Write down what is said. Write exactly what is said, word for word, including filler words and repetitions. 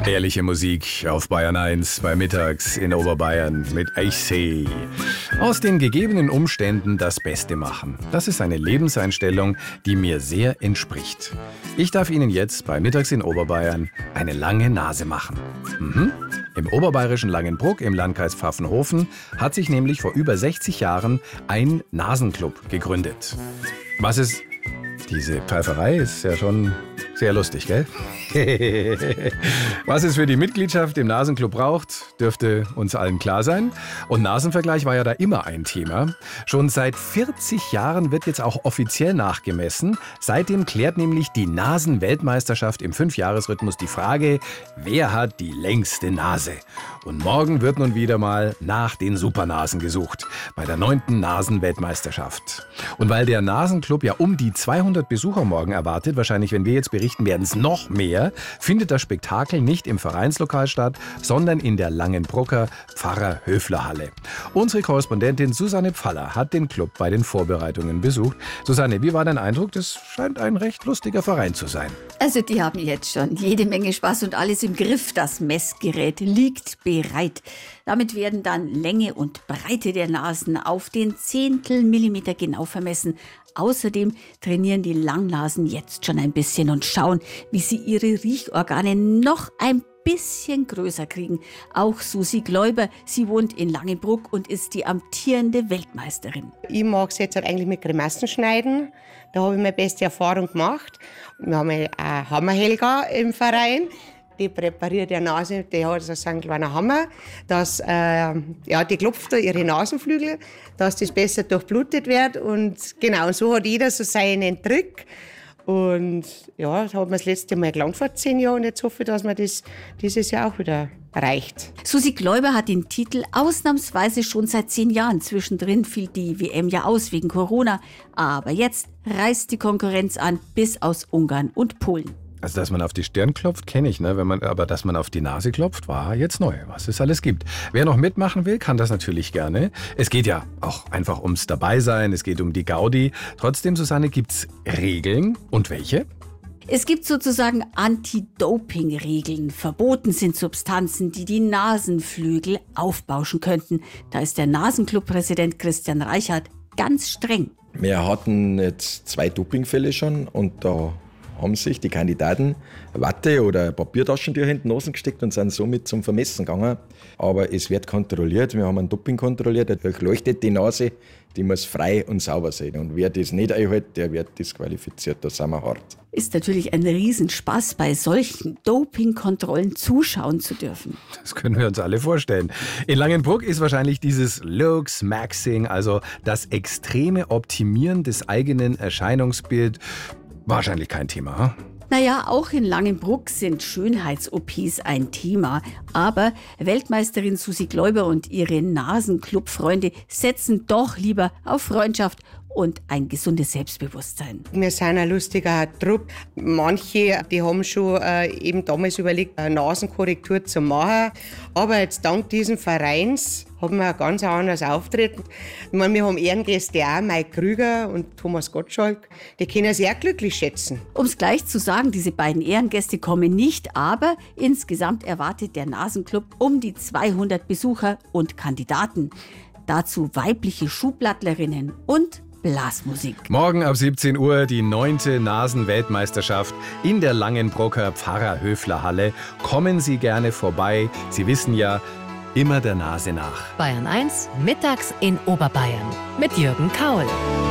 Herrliche Musik auf Bayern eins bei Mittags in Oberbayern mit Eichsee. Aus den gegebenen Umständen das Beste machen. Das ist eine Lebenseinstellung, die mir sehr entspricht. Ich darf Ihnen jetzt bei Mittags in Oberbayern eine lange Nase machen. Mhm. Im oberbayerischen Langenbruck im Landkreis Pfaffenhofen hat sich nämlich vor über sechzig Jahren ein Nasenclub gegründet. Was ist... Diese Pfeiferei ist ja schon sehr lustig, gell? Was es für die Mitgliedschaft im Nasenclub braucht, dürfte uns allen klar sein. Und Nasenvergleich war ja da immer ein Thema. Schon seit vierzig Jahren wird jetzt auch offiziell nachgemessen. Seitdem klärt nämlich die Nasenweltmeisterschaft im Fünfjahresrhythmus die Frage, wer hat die längste Nase? Und morgen wird nun wieder mal nach den Supernasen gesucht, bei der neunten Nasenweltmeisterschaft. Und weil der Nasenclub ja um die zweihundert Besucher morgen erwartet, wahrscheinlich, wenn wir jetzt berichten, werden es noch mehr, findet das Spektakel nicht im Vereinslokal statt, sondern in der Langenbrucker Pfarrer-Höfler-Halle. Unsere Korrespondentin Susanne Pfaller hat den Club bei den Vorbereitungen besucht. Susanne, wie war dein Eindruck? Das scheint ein recht lustiger Verein zu sein. Also die haben jetzt schon jede Menge Spaß und alles im Griff. Das Messgerät liegt bereit. Damit werden dann Länge und Breite der Nasen auf den Zehntelmillimeter genau vermessen. Außerdem trainieren die Langnasen jetzt schon ein bisschen und schauen, wie sie ihre Riechorgane noch ein bisschen größer kriegen. Auch Susi Gläuber, sie wohnt in Langenbruck und ist die amtierende Weltmeisterin. Ich mag es jetzt eigentlich mit Grimassen schneiden. Da habe ich meine beste Erfahrung gemacht. Wir haben eine Hammerhelga im Verein. Die präpariert die Nase, die hat so einen kleinen Hammer, dass, äh, ja, die klopft da ihre Nasenflügel, dass das besser durchblutet wird. Und genau, so hat jeder so seinen Trick. Und ja, das hat man das letzte Mal gelangt vor zehn Jahren und jetzt hoffe ich, dass man das dieses Jahr auch wieder erreicht. Susi Gläuber hat den Titel ausnahmsweise schon seit zehn Jahren. Zwischendrin fiel die W M ja aus wegen Corona. Aber jetzt reißt die Konkurrenz an bis aus Ungarn und Polen. Also, dass man auf die Stirn klopft, kenne ich, ne? Wenn man, aber dass man auf die Nase klopft, war jetzt neu, was es alles gibt. Wer noch mitmachen will, kann das natürlich gerne. Es geht ja auch einfach ums Dabeisein, es geht um die Gaudi. Trotzdem, Susanne, gibt's Regeln. Und welche? Es gibt sozusagen Anti-Doping-Regeln. Verboten sind Substanzen, die die Nasenflügel aufbauschen könnten. Da ist der Nasenclub-Präsident Christian Reichert ganz streng. Wir hatten jetzt zwei Dopingfälle schon und da haben sich die Kandidaten Watte oder Papiertaschentücher in die Nasen gesteckt und sind somit zum Vermessen gegangen. Aber es wird kontrolliert, wir haben einen Doping kontrolliert, der durchleuchtet die Nase, die muss frei und sauber sein. Und wer das nicht einhält, der wird disqualifiziert, da sind wir hart. Ist natürlich ein Riesenspaß, bei solchen Dopingkontrollen zuschauen zu dürfen. Das können wir uns alle vorstellen. In Langenbruck ist wahrscheinlich dieses Looks Maxing, also das extreme Optimieren des eigenen Erscheinungsbilds, wahrscheinlich kein Thema, hm? Naja, auch in Langenbruck sind Schönheits-O Ps ein Thema. Aber Weltmeisterin Susi Gläuber und ihre Nasenclub-Freunde setzen doch lieber auf Freundschaft und ein gesundes Selbstbewusstsein. Wir sind ein lustiger Trupp. Manche, die haben schon äh, eben damals überlegt, eine Nasenkorrektur zu machen. Aber jetzt dank dieses Vereins haben wir ein ganz anderes Auftreten. Ich meine, wir haben Ehrengäste auch, Mike Krüger und Thomas Gottschalk. Die können sehr glücklich schätzen. Um es gleich zu sagen, diese beiden Ehrengäste kommen nicht, aber insgesamt erwartet der Nasenclub um die zweihundert Besucher und Kandidaten. Dazu weibliche Schublattlerinnen und Blasmusik. Morgen ab siebzehn Uhr die neunte Nasenweltmeisterschaft in der Langenbrucker Pfarrer-Höfler-Halle. Kommen Sie gerne vorbei. Sie wissen ja, immer der Nase nach. Bayern eins, mittags in Oberbayern mit Jürgen Kaul.